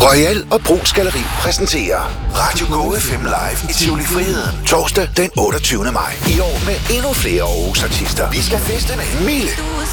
Royal og Brugs Galleri præsenterer Radio Go FM Live i Tivoli Friheden. Torsdag den 28. maj. I år med endnu flere Aarhus artister. Vi skal feste med Mille,